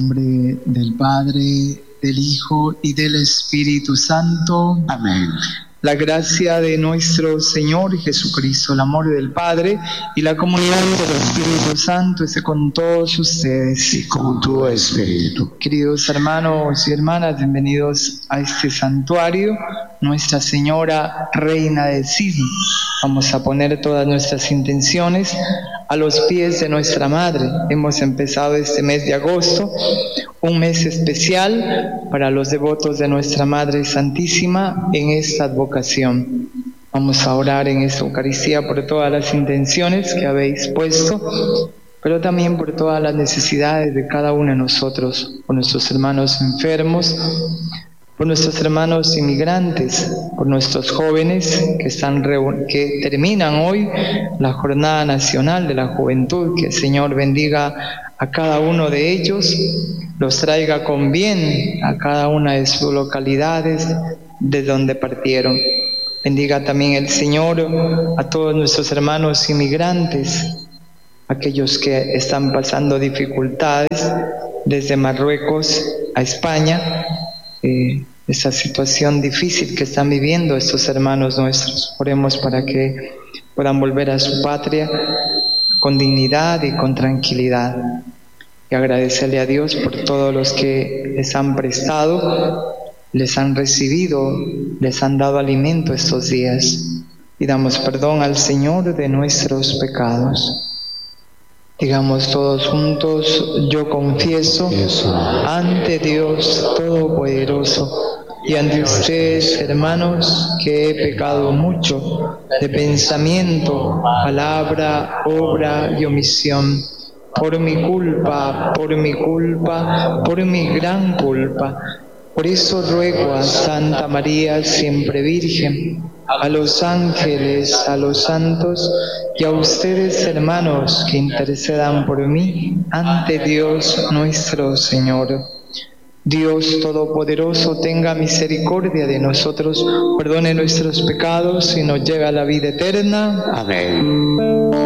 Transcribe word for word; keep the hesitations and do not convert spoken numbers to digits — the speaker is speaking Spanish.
nombre del Padre, del Hijo y del Espíritu Santo. Amén. La gracia de nuestro Señor Jesucristo, el amor del Padre y la comunión del Espíritu Santo esté con todos ustedes. Y con tu espíritu. Queridos hermanos y hermanas, bienvenidos a este santuario, Nuestra Señora Reina del Cisne. Vamos a poner todas nuestras intenciones a los pies de nuestra Madre. Hemos empezado este mes de agosto, un mes especial para los devotos de nuestra Madre Santísima en esta advocación. Vamos a orar en esta Eucaristía por todas las intenciones que habéis puesto, pero también por todas las necesidades de cada uno de nosotros, por nuestros hermanos enfermos, por nuestros hermanos inmigrantes, por nuestros jóvenes que, están que terminan hoy la Jornada Nacional de la Juventud. Que el Señor bendiga a cada uno de ellos, los traiga con bien a cada una de sus localidades de donde partieron. Bendiga también el Señor a todos nuestros hermanos inmigrantes, aquellos que están pasando dificultades desde Marruecos a España, eh, esa situación difícil que están viviendo estos hermanos nuestros. Oremos para que puedan volver a su patria con dignidad y con tranquilidad. Y agradecerle a Dios por todos los que les han prestado, les han recibido, les han dado alimento estos días. Pidamos perdón al Señor de nuestros pecados. Digamos todos juntos: yo confieso ante Dios Todopoderoso y ante ustedes, hermanos, que he pecado mucho de pensamiento, palabra, obra y omisión. Por mi culpa, por mi culpa, por mi gran culpa. Por eso ruego a Santa María, siempre Virgen, a los ángeles, a los santos y a ustedes, hermanos, que intercedan por mí ante Dios nuestro Señor. Dios Todopoderoso tenga misericordia de nosotros, perdone nuestros pecados y nos lleve a la vida eterna. Amén.